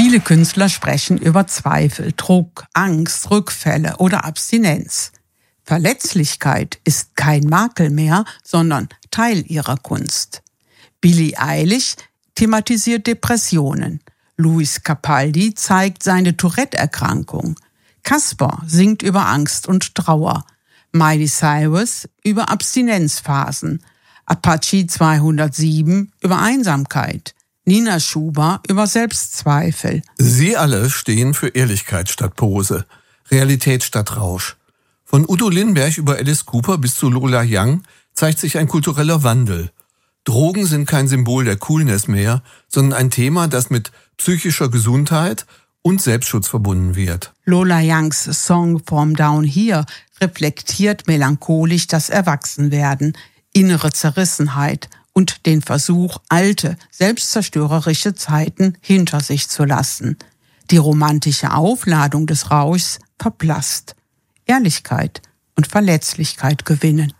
Viele Künstler sprechen über Zweifel, Druck, Angst, Rückfälle oder Abstinenz. Verletzlichkeit ist kein Makel mehr, sondern Teil ihrer Kunst. Billie Eilish thematisiert Depressionen. Lewis Capaldi zeigt seine Tourette-Erkrankung. Casper singt über Angst und Trauer. Miley Cyrus über Abstinenzphasen. Apache 207 über Einsamkeit. Nina Schuber über Selbstzweifel. Sie alle stehen für Ehrlichkeit statt Pose, Realität statt Rausch. Von Udo Lindenberg über Alice Cooper bis zu Lola Young zeigt sich ein kultureller Wandel. Drogen sind kein Symbol der Coolness mehr, sondern ein Thema, das mit psychischer Gesundheit und Selbstschutz verbunden wird. Lola Youngs Song From Down Here reflektiert melancholisch das Erwachsenwerden, innere Zerrissenheit und den Versuch, alte, selbstzerstörerische Zeiten hinter sich zu lassen. Die romantische Aufladung des Rauschs verblasst. Ehrlichkeit und Verletzlichkeit gewinnen.